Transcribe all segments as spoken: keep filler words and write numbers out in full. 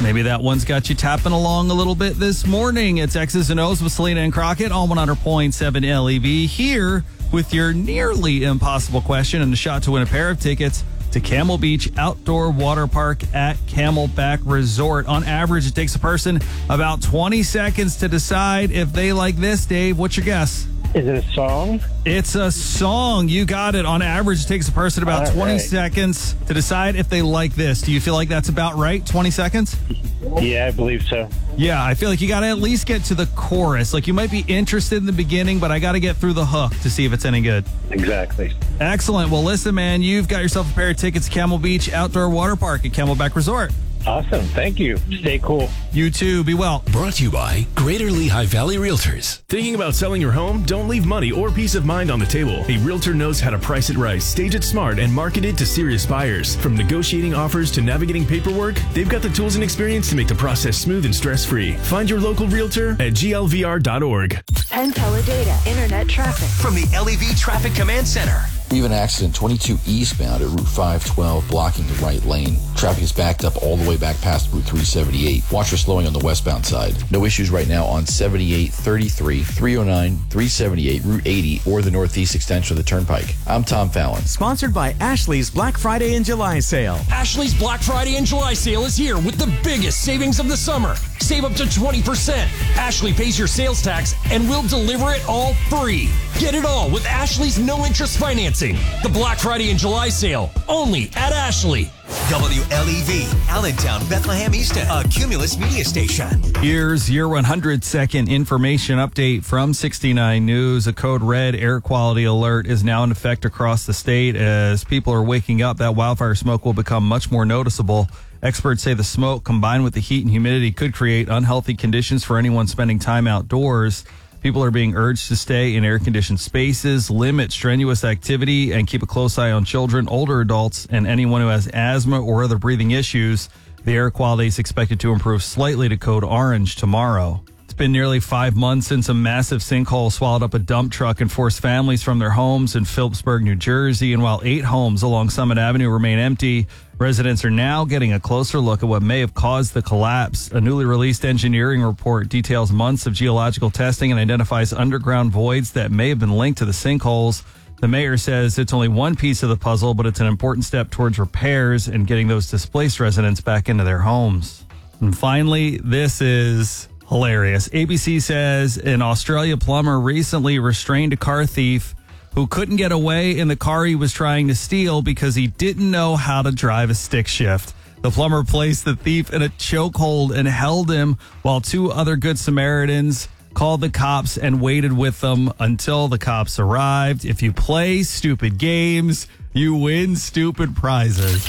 Maybe that one's got you tapping along a little bit this morning. It's X's and O's with Selena and Crockett on one hundred point seven L E V, here with your nearly impossible question and a shot to win a pair of tickets to Camel Beach Outdoor Water Park at Camelback Resort. On average, it takes a person about twenty seconds to decide if they like this. Dave, what's your guess? Is it a song? It's a song. You got it. On average, it takes a person about All twenty right. seconds to decide if they like this. Do you feel like that's about right? twenty seconds? Yeah, I believe so. Yeah, I feel like you got to at least get to the chorus. Like, you might be interested in the beginning, but I got to get through the hook to see if it's any good. Exactly. Excellent. Well, listen, man, you've got yourself a pair of tickets to Camel Beach Outdoor Water Park at Camelback Resort. Awesome. Thank you. Stay cool. You too. Be well. Brought to you by Greater Lehigh Valley Realtors. Thinking about selling your home? Don't leave money or peace of mind on the table. A realtor knows how to price it right, stage it smart, and market it to serious buyers. From negotiating offers to navigating paperwork, they've got the tools and experience to make the process smooth and stress-free. Find your local realtor at G L V R dot org. Penn Teledata Internet Traffic. From the L E V Traffic Command Center. We have an accident twenty-two eastbound at Route five twelve blocking the right lane. Traffic is backed up all the way back past Route three seventy-eight. Watch for slowing on the westbound side. No issues right now on seventy-eight, thirty-three, three oh nine, three seventy-eight, Route eighty, or the northeast extension of the Turnpike. I'm Tom Fallon. Sponsored by Ashley's Black Friday and July sale. Ashley's Black Friday and July sale is here with the biggest savings of the summer. Save up to twenty percent. Ashley pays your sales tax and will deliver it all free. Get it all with Ashley's no-interest financing. The Black Friday and July sale, only at Ashley. W L E V, Allentown, Bethlehem Easton, a Cumulus media station. Here's your one hundred second information update from sixty-nine News. A code red air quality alert is now in effect across the state. As people are waking up, that wildfire smoke will become much more noticeable. Experts say the smoke, combined with the heat and humidity, could create unhealthy conditions for anyone spending time outdoors. People are being urged to stay in air-conditioned spaces, limit strenuous activity, and keep a close eye on children, older adults, and anyone who has asthma or other breathing issues. The air quality is expected to improve slightly to code orange tomorrow. It's been nearly five months since a massive sinkhole swallowed up a dump truck and forced families from their homes in Phillipsburg, New Jersey. And while eight homes along Summit Avenue remain empty, residents are now getting a closer look at what may have caused the collapse. A newly released engineering report details months of geological testing and identifies underground voids that may have been linked to the sinkholes. The mayor says it's only one piece of the puzzle, but it's an important step towards repairs and getting those displaced residents back into their homes. And finally, this is hilarious. A B C says an Australia plumber recently restrained a car thief who couldn't get away in the car he was trying to steal because he didn't know how to drive a stick shift. The plumber placed the thief in a chokehold and held him while two other Good Samaritans called the cops and waited with them until the cops arrived. If you play stupid games, you win stupid prizes.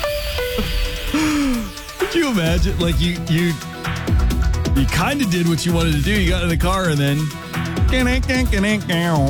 Could you imagine? Like, you you you kind of did what you wanted to do. You got in the car and then